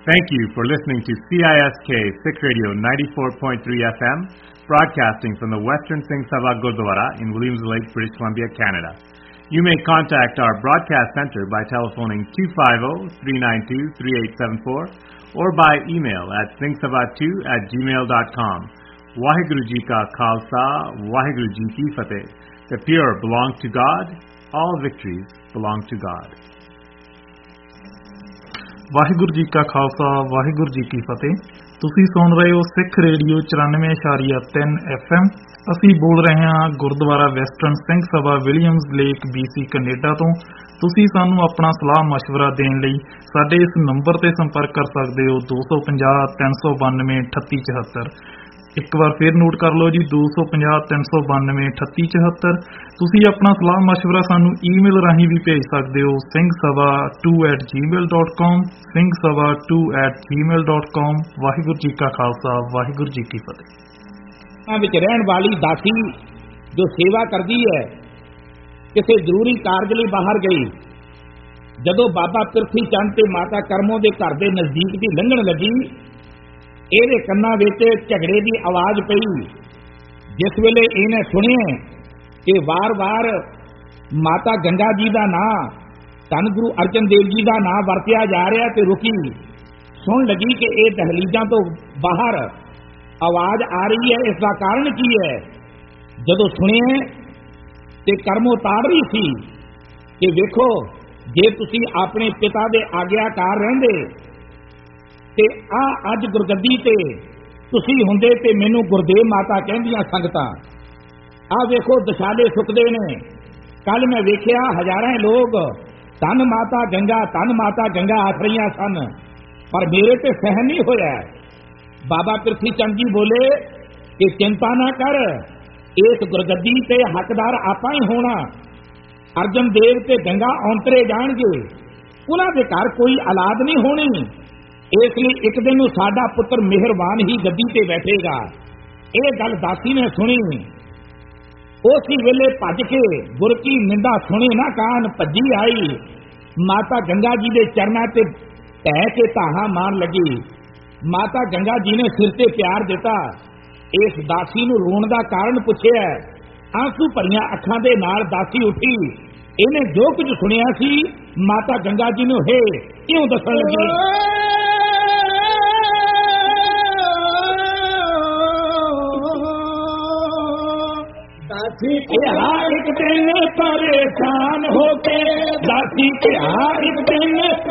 Thank you for listening to CISK Sikh Radio 94.3 FM, broadcasting from the Western Singh Sabha Gurdwara in Williams Lake, British Columbia, Canada. You may contact our broadcast center by telephoning 250-392-3874 or by email at singhsabha2@gmail.com. Waheguru Ji Ka Khalsa, Waheguru Ji Ki Fateh. The pure belong to God, all victories belong to God. Waheguru ji ਕਾ ਖਾਲਸਾ ਵਾਹਿਗੁਰੂ ਜੀ ਕੀ ਫਤਿਹ। ਤੁਸੀਂ ਸੁਣ ਰਹੇ ਹੋ ਸਿੱਖ radio 94.3 FM। ਅਸੀਂ ਬੋਲ ਰਹੇ ਹਾਂ Gurdwara western Singh Sabha Williams lake BC Canada ਤੋਂ। ਤੁਸੀਂ ਸਾਨੂੰ ਆਪਣਾ ਸਲਾਹ ਮਸ਼ਵਰਾ ਦੇਣ ਲਈ ਸਾਡੇ ਇਸ ਨੰਬਰ ਤੇ ਸੰਪਰਕ ਕਰ ਸਕਦੇ ਹੋ 250-392-3874। ਇੱਕ ਵਾਰ ਫਿਰ ਨੋਟ ਕਰ ਲਓ ਜੀ 250-392-3874। ਤੁਸੀਂ ਆਪਣਾ ਸਲਾਹ ਮਸ਼ਵਰਾ ਸਾਨੂੰ ਈਮੇਲ ਰਾਹੀਂ ਵੀ ਭੇਜ ਸਕਦੇ ਹੋ singhsabha2@gmail.com singhsabha2@gmail.com। ਵਾਹਿਗੁਰੂ ਜੀ ਕਾ ਖਾਲਸਾ ਵਾਹਿਗੁਰੂ ਜੀ ਕੀ ਫਤਿਹ। ਵਿੱਚ ਰਹਿਣ ਵਾਲੀ ਦਾਸੀ ਜੋ ਸੇਵਾ ਕਰਦੀ ਹੈ, ਕਿਸੇ ਜ਼ਰੂਰੀ ਕਾਰਜ ਲਈ ਬਾਹਰ ਗਈ, ਜਦੋਂ ਬਾਬਾ ਪਿਰਥੀ ਚੰਦ ਤੇ ਮਾਤਾ ਕਰਮੋ ਦੇ ਘਰ ਦੇ ਨਜ਼ਦੀਕ ਦੀ ਲੰਘਣ ਲੱਗੀ, ਇਹਦੇ ਕੰਨਾਂ ਵਿੱਚ ਝਗੜੇ ਦੀ ਆਵਾਜ਼ ਪਈ। ਜਿਸ ਵੇਲੇ ਇਹਨੇ ਸੁਣਿਆ ਕਿ ਵਾਰ-ਵਾਰ ਮਾਤਾ ਗੰਗਾ ਜੀ ਦਾ ਨਾਂ, ਧੰਨ ਗੁਰੂ ਅਰਜਨ ਦੇਵ ਜੀ ਦਾ ਨਾਂ ਵਰਤਿਆ ਜਾ ਰਿਹਾ, ਤੇ ਰੁਕੀ, ਸੁਣ ਲੱਗੀ ਕਿ ਇਹ ਦਹਲੀਜ਼ਾਂ ਤੋਂ ਬਾਹਰ ਆਵਾਜ਼ ਆ ਰਹੀ ਹੈ। ਇਸ ਦਾ ਕਾਰਨ ਕੀ ਹੈ? ਜਦੋਂ ਸੁਣਿਆ ਤੇ ਕਰਮੋ ਤਾੜ ਰਹੀ ਸੀ ਕਿ ਵੇਖੋ, ਜੇ ਤੁਸੀਂ ਆਪਣੇ ਪਿਤਾ ਦੇ ਆਗਿਆਕਾਰ ਰਹਿੰਦੇ ਤੇ ਅੱਜ ਗੁਰਗੱਦੀ ਤੇ ਤੁਸੀਂ ਹੁੰਦੇ ਤੇ ਮੈਨੂੰ ਗੁਰਦੇਵ ਮਾਤਾ ਕਹਿੰਦੀਆਂ ਸੰਗਤਾਂ। ਵੇਖੋ ਦਸ਼ਾਲੇ ਸੁੱਕਦੇ ਨੇ। ਕੱਲ ਮੈਂ ਵੇਖਿਆ ਹਜ਼ਾਰਾਂ ਲੋਕ ਧੰਨ ਮਾਤਾ ਗੰਗਾ, ਧੰਨ ਮਾਤਾ ਗੰਗਾ ਆਖ ਰਹੀਆਂ ਸਨ, ਪਰ ਮੇਰੇ ਤੇ ਸਹਿਨ ਨਹੀਂ ਹੋਇਆ। ਬਾਬਾ ਪਿਰਥੀ ਚੰਦ ਜੀ ਬੋਲੇ ਕਿ ਚਿੰਤਾ ਨਾ ਕਰ, ਇਸ ਗੁਰਗੱਦੀ ਤੇ ਹੱਕਦਾਰ ਆਪਾਂ ਹੀ ਹੋਣਾ। ਅਰਜਨ ਦੇਵ ਤੇ ਗੰਗਾ ਔਂਤਰੇ ਜਾਣਗੇ, ਉਹਨਾਂ ਦੇ ਘਰ ਕੋਈ ਔਲਾਦ ਨਹੀਂ ਹੋਣੀ। ਇਸ ਲਈ ਇੱਕ ਦਿਨ ਨੂੰ ਸਾਡਾ ਪੁੱਤਰ ਮਿਹਰਬਾਨ ਹੀ ਗੱਦੀ ਤੇ ਬੈਠੇਗਾ। ਇਹ ਗੱਲ ਦਾਸੀ ਨੇ ਸੁਣੀ। ਉਸੇ ਵੇਲੇ ਭੱਜ ਕੇ ਗੁਰ ਕੀ ਨਿੰਦਾ ਸੁਣੀ ਨਾ ਕਾਨ ਭੱਜੀ ਆਈ। ਮਾਤਾ ਗੰਗਾ ਜੀ ਦੇ ਚਰਨਾਂ ਤੇ ਢਹਿ ਕੇ ਧਾਹਾਂ ਮਾਰਨ ਲੱਗੀ। ਮਾਤਾ ਗੰਗਾ ਜੀ ਨੇ ਸਿਰ ਤੇ ਪਿਆਰ ਦਿੱਤਾ। ਇਸ ਦਾਸੀ ਨੂੰ ਰੋਣ ਦਾ ਕਾਰਨ ਪੁੱਛਿਆ। ਆਂਸੂ ਭਰੀਆਂ ਅੱਖਾਂ ਦੇ ਨਾਲ ਦਾਸੀ ਉੱਠੀ। ਇਹਨੇ ਜੋ ਕੁਝ ਸੁਣਿਆ ਸੀ ਮਾਤਾ ਗੰਗਾ ਜੀ ਨੂੰ ਇਉਂ ਦੱਸਣ ਲੱਗੀ। दासी के एक दिन परेशान होके, दासी के एक दिन